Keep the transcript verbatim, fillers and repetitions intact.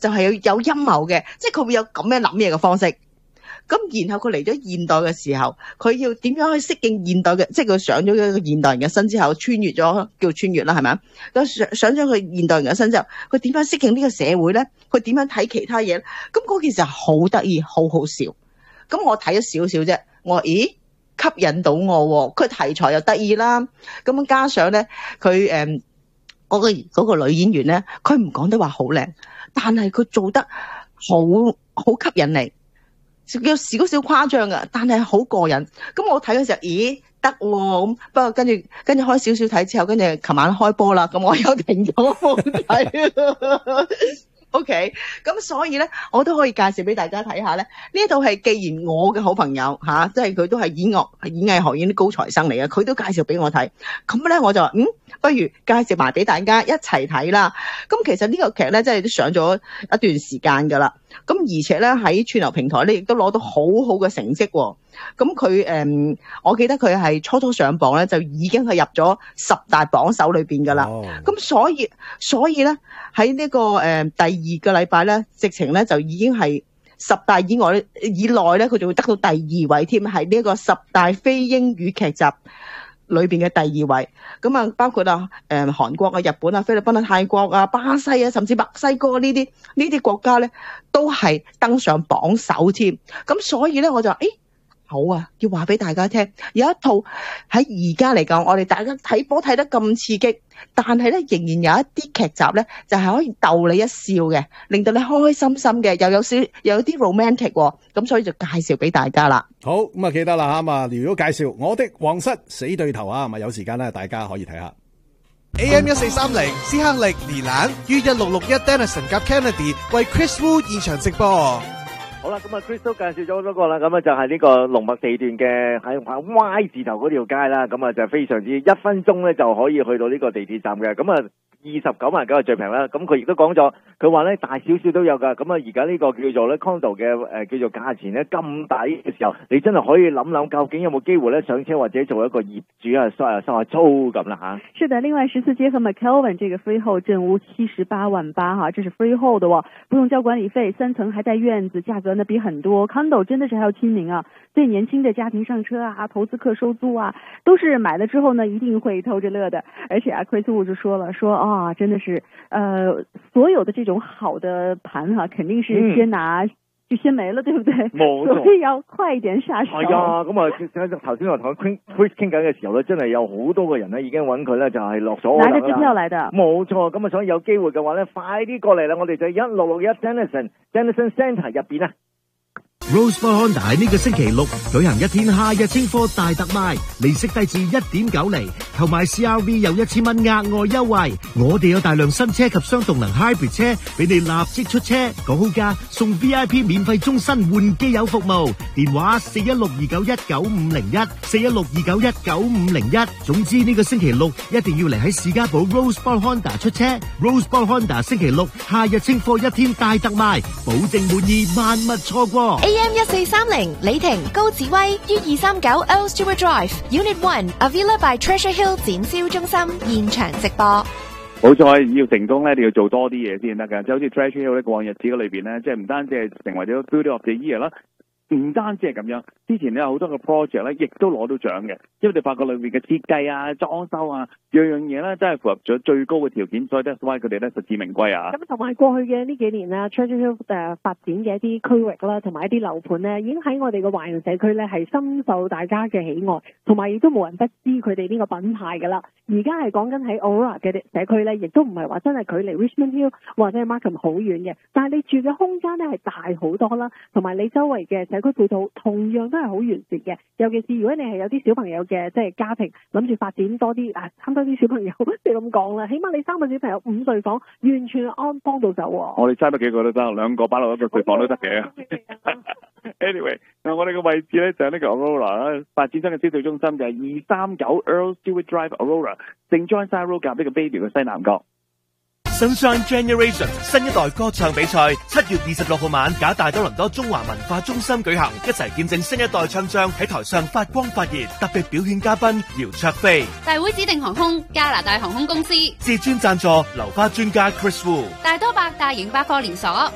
就係有有陰謀嘅，即係佢會有咁樣諗嘢嘅方式。咁然後佢嚟咗現代嘅時候，佢要點樣去適應現代嘅，即係佢上咗一個現代人嘅身之後，穿越咗叫穿越啦，係咪啊？咁上上咗佢現代人嘅身之後，佢點樣適應呢個社會咧？佢點樣睇其他嘢咧？咁嗰件事係好得意，好好笑。咁我睇咗少少啫，我話咦吸引到我，佢題材又得意啦。咁樣加上咧，佢誒嗰個嗰個女演員咧，佢唔講得話好靚，但係佢做得好好吸引你。有少少誇張噶，但係好過癮。咁我睇嘅時候，咦得喎咁。不過跟住跟住開少少睇之後，跟住琴晚開波啦，咁我又停咗冇睇。OK，咁所以咧，我都可以介紹俾大家睇下咧。呢一套係既然我嘅好朋友吓、啊，即係佢都係演樂演藝學院啲高材生嚟嘅，佢都介紹俾我睇。咁咧我就話嗯，不如介紹埋俾大家一齊睇啦。咁其實呢個劇咧，真係都上咗一段時間噶啦。咁而且咧喺串流平台咧，亦都攞到好好嘅成績喎。咁佢誒，我記得佢係初初上榜咧，就已經係入咗十大榜首裏邊噶啦。咁、oh. 所以所以咧喺呢、這個誒、呃、第二個禮拜咧，直情咧就已經係十大以外以內咧，佢就會得到第二位添，係呢個十大非英語劇集裏邊嘅第二位。咁啊，包括啊誒韓國啊、日本啊、菲律賓啊、泰國啊、巴西啊，甚至墨西哥呢啲呢啲國家咧，都係登上榜首添。咁所以咧，我就話誒。好啊，要話俾大家聽，有一套喺而家嚟講，我哋大家睇波睇得咁刺激，但係咧仍然有一啲劇集咧，就係、是、可以逗你一笑嘅，令到你開開心心嘅，又有少又有啲 romantic， 咁所以就介紹俾大家啦。 好，咁啊記得啦吓嘛，聊咗介紹我的皇室死對頭啊，咁啊有時間咧大家可以睇下。 A M 一四三零斯克力尼蘭於一六六一 Denison 及 Kennedy 為 Chris Wu 現場直播。 好啦，咁啊 Chris 都介紹咗好多個啦，咁啊就係呢個龍脈地段嘅喺 Y 字頭嗰條街啦，咁啊就非常之一分鐘咧就可以去到呢個地鐵站嘅，咁啊二十九萬九係最平啦，咁佢亦都講咗，佢話咧大少少都有噶，咁啊而家呢個叫做咧 condo 嘅誒、呃、叫做價錢咧咁抵嘅時候，你真係可以諗諗究竟有冇機會咧上車或者做一個業主啊收下收下租咁啦吓。 是的，另外十四街和 McKelvin 這個 freehold 正屋七十八萬八哈，這是 freehold 的哦，不用交管理費，三層還帶院子，價格呢比很多 condo 真的是還要親民啊，對年輕的家庭上車啊，投資客收租啊，都是買了之後呢一定會偷着樂的。而且啊 Chris Wu 就說了，說啊真的是呃所有的這種好的盤哈、啊，肯定是先拿、嗯就先沒了，對不對？冇錯，所以要快一點下手。 係啊，咁啊，頭先我同佢 Chris 傾緊嘅時候咧，真係有好多個人咧已經揾佢咧，就係落咗。 拿着支票嚟的。冇錯，咁啊，所以有機會嘅話咧，快啲過嚟啦！我哋就一六六一 Denison Denison Centre 入邊啊。 Rosebud Honda 喺呢個星期六舉行一天夏日清貨大特賣，利息低至一點九厘，購買 C R V 有一千蚊額外優惠。我哋有大量新車及雙動能 hybrid 車俾你立即出車，講好價送 V I P 免費終身換機油服務。電話四一六二九一九五零一，四一六二九一九五零一。總之呢個星期六一定要嚟喺士嘉堡 Rosebud Honda 出車。Rosebud Honda 星期六夏日清貨一天大特賣，保證滿意，萬勿錯過。 A M 一四三零李婷高紫威於二三九 Earl Stewart Drive Unit One Avila by Treasure Hill 展銷中心現場直播。 冇錯，要成功咧，你要做多啲嘢先得㗎。即係好似 Treasure Hill 咧，過往日子嘅裏邊咧，即係唔單止係成為咗 Builder of the Year 啦。唔單止係咁樣，之前咧有好多個 project 咧，亦都攞到獎嘅，因為你發覺裏面嘅設計啊、裝修啊，樣樣嘢咧真係符合咗最高嘅條件，所以 that's why 佢哋咧實至名歸啊！ 咁同埋過去嘅呢幾年啦 Treasure Hill 誒發展嘅一啲區域啦，同埋一啲樓盤咧，已經喺我哋嘅華人社區咧係深受大家嘅喜愛，同埋亦都冇人不知佢哋呢個品牌㗎啦。而家係講緊喺 Aurora 嘅社區咧，亦都唔係話真係距離 Richmond Hill 或者係 Markham 好遠嘅，但係你住嘅空間咧係大好多啦，同埋你周圍嘅社區配套同樣都係好完善嘅。尤其是如果你係有啲小朋友嘅即係家庭，諗住發展多啲啊，參多啲小朋友，你咁講啦，起碼你三個小朋友五歲房，完全安幫到手喎。 我哋揸得幾個都得，兩個擺落一個睡房都得嘅。Anyway， 我哋嘅位置咧就係呢個 Aurora 啦，發展商嘅銷售中心就係二三九 Earl Stewart Drive Aurora， Saint John Side Road 夾呢個 Baby 嘅西南角。 Sunshine Generation 新一代歌唱比賽七月二十六號晚，假大多倫多中華文化中心舉行，一齊見證新一代唱將喺台上發光發熱。特別表演嘉賓姚焯菲， 大會指定航空加拿大航空公司， 至尊贊助留花專家 Chris Wu， 大多百大型百貨連鎖。